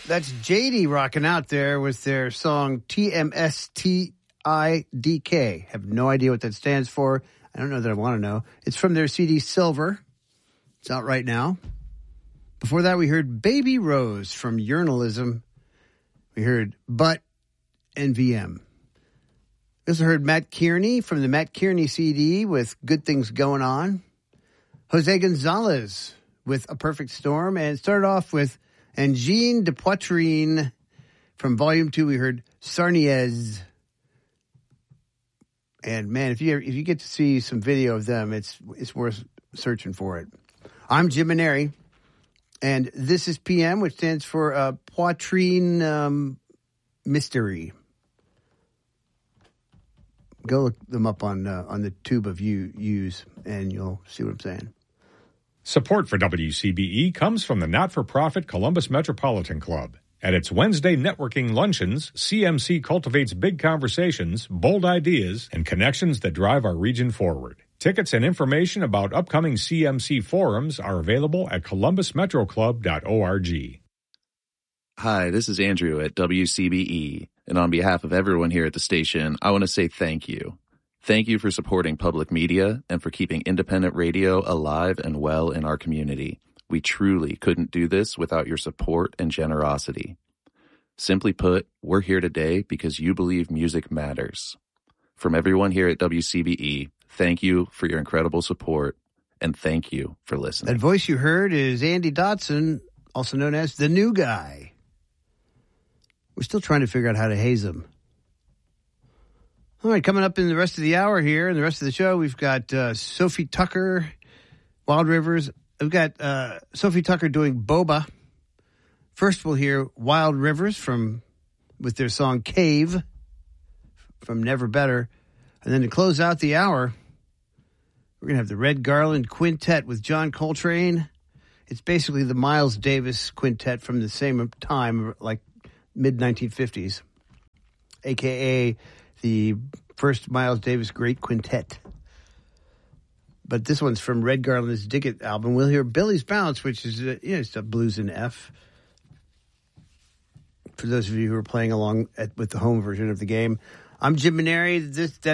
That's JD rocking out there with their song TMSTIDK. Have no idea what that stands for. I don't know that I want to know. It's from their CD Silver. It's out right now. Before that, we heard Baby Rose from Journalism. We heard Butt and VM. We also heard Matt Kearney from the Matt Kearney CD with Good Things Going On. Jose Gonzalez with A Perfect Storm. And started off with Engine de Poitrine. From Volume 2, we heard Sarniez. And man, if you get to see some video of them, it's worth searching for it. I'm Jim Maneri, and this is PM, which stands for Poitrine Mystery. Go look them up on the tube of U's, and you'll see what I'm saying. Support for WCBE comes from the not-for-profit Columbus Metropolitan Club. At its Wednesday networking luncheons, CMC cultivates big conversations, bold ideas, and connections that drive our region forward. Tickets and information about upcoming CMC forums are available at columbusmetroclub.org. Hi, this is Andrew at WCBE, and on behalf of everyone here at the station, I want to say thank you. Thank you for supporting public media and for keeping independent radio alive and well in our community. We truly couldn't do this without your support and generosity. Simply put, we're here today because you believe music matters. From everyone here at WCBE, thank you for your incredible support, and thank you for listening. That voice you heard is Andy Dotson, also known as the New Guy. We're still trying to figure out how to haze him. All right, coming up in the rest of the hour here, and the rest of the show, we've got Sophie Tucker, Wild Rivers. We've got Sophie Tucker doing Boba. First, we'll hear Wild Rivers with their song Cave from Never Better. And then to close out the hour, we're going to have the Red Garland Quintet with John Coltrane. It's basically the Miles Davis Quintet from the same time, like mid-1950s, a.k.a. the first Miles Davis Great Quintet. But this one's from Red Garland's Dig It album. We'll hear Billy's Bounce, which is it's a blues in F. For those of you who are playing along with the home version of the game, I'm Jim Maneri.